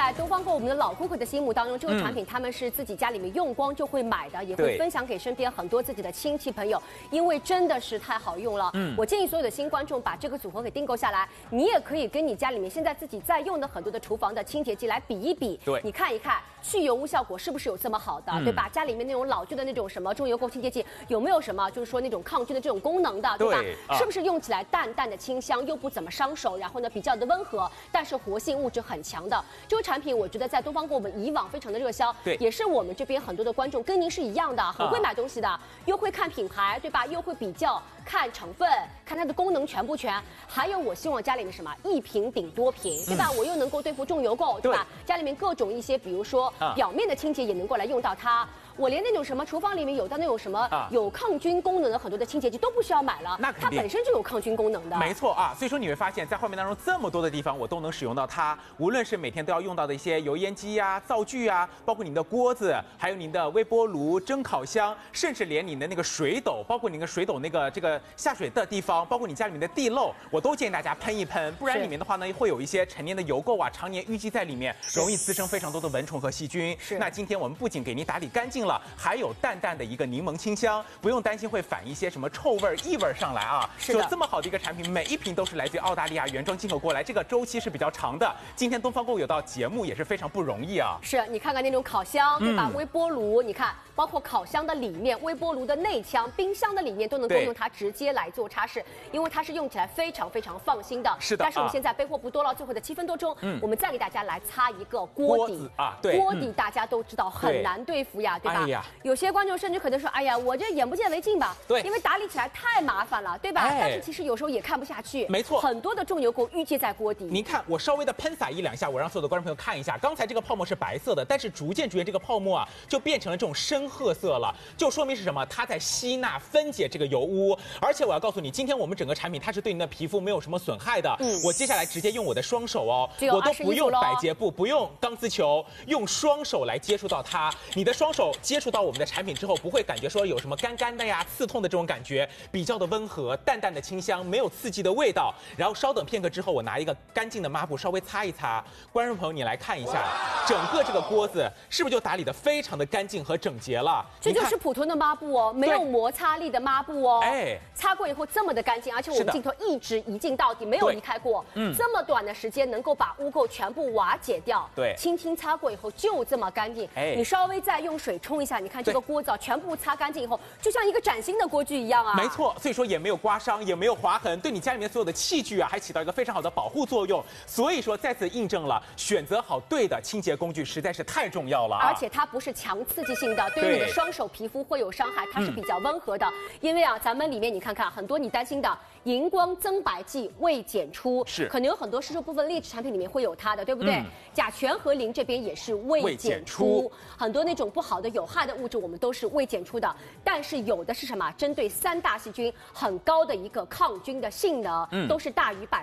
在东方购我们的老顾客的心目当中，这个产品他们是自己家里面用光就会买的，也会分享给身边很多自己的亲戚朋友，因为真的是太好用了。我建议所有的新观众把这个组合给订购下来，你也可以跟你家里面现在自己在用的很多的厨房的清洁剂来比一比，你看一看去油污效果是不是有这么好的，对吧？家里面那种老旧的那种什么重油垢清洁剂有没有什么就是说那种抗菌的这种功能的，对吧？是不是用起来淡淡的清香，又不怎么伤手，然后呢比较的温和，但是活性物质很强的这个产品，我觉得在东方购我们以往非常的热销，也是我们这边很多的观众跟您是一样的，很会买东西的，又会看品牌，对吧？又会比较看成分，看它的功能全不全，还有我希望家里面什么一瓶顶多瓶，对吧？我又能够对付重油垢，对吧？家里面各种一些，比如说表面的清洁也能够来用到它。我连那种什么厨房里面有的那种什么有抗菌功能的很多的清洁剂都不需要买了，那它本身就有抗菌功能的。 没错啊，所以说你会发现在画面当中这么多的地方我都能使用到它，无论是每天都要用到的一些油烟机啊、灶具啊，包括您的锅子，还有您的微波炉、蒸烤箱，甚至连你的那个水斗，包括您的水斗那个这个下水的地方，包括你家里面的地漏，我都建议大家喷一喷，不然里面的话呢会有一些陈年的油垢啊，常年淤积在里面，容易滋生非常多的蚊虫和细菌。那今天我们不仅给您打理干净了，还有淡淡的一个柠檬清香，不用担心会反一些什么臭味、异味上来啊。就这么好的一个产品，每一瓶都是来自于澳大利亚原装进口过来，这个周期是比较长的。今天东方购有到节目也是非常不容易啊。 是你看看那种烤箱，对吧？微波炉，你看，包括烤箱的里面、微波炉的内腔、冰箱的里面都能够用它直接来做擦拭，因为它是用起来非常非常放心的。 是的。 但是我们现在备货不多了，最后的7分多钟，我们再给大家来擦一个锅底啊。对， 锅底大家都知道很难对付呀，对吧？有些观众甚至可能说，哎呀，我这眼不见为净吧，对，因为打理起来太麻烦了，对吧？但是其实有时候也看不下去， 没错， 很多的重油垢淤积在锅底。 您看，我稍微的喷洒一两下，我让所有的观众朋友看一下，刚才这个泡沫是白色的，但是逐渐这个泡沫啊，就变成了这种深褐色了，就说明是什么？它在吸纳分解这个油污。而且我要告诉你，今天我们整个产品它是对您的皮肤没有什么损害的。我接下来直接用我的双手哦，我都不用百洁布，不用钢丝球，用双手来接触到它。你的双手接触到我们的产品之后，不会感觉说有什么干干的呀、刺痛的这种感觉，比较的温和，淡淡的清香，没有刺激的味道。然后稍等片刻之后，我拿一个干净的抹布稍微擦一擦。观众朋友，你来看一下，整个这个锅子是不是就打理的非常的干净和整洁了？ 这就是普通的抹布哦，没有摩擦力的抹布哦。擦过以后这么的干净，而且我们镜头一直一镜到底，没有离开过。这么短的时间能够把污垢全部瓦解掉。对，轻轻擦过以后就这么干净。你稍微再用水冲一下，你看这个锅子啊，全部擦干净以后，就像一个崭新的锅具一样啊。 没错，所以说也没有刮伤，也没有划痕，对你家里面所有的器具啊，还起到一个非常好的保护作用。所以说再次印证了选择好对的清洁工具实在是太重要了。 而且它不是强刺激性的，对于你的双手皮肤会有伤害，它是比较温和的。因为啊，咱们里面你看看很多你担心的荧光增白剂未检出，可能有很多湿润部分劣质产品里面会有它的，对不对？甲醛和磷这边也是未检出，很多那种不好的有害的物质我们都是未检出的。但是有的是什么？针对3大细菌很高的一个抗菌的性能，都是大于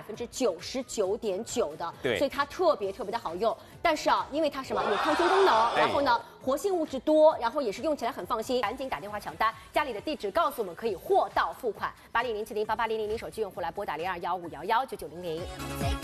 99.9%的，所以它特别的好用。但是啊，因为它什么有抗菌功能，然后呢活性物质多，然后也是用起来很放心，赶紧打电话抢单，家里的地址告诉我们，可以货到付款。8007088000手机用户来拨打0215119900。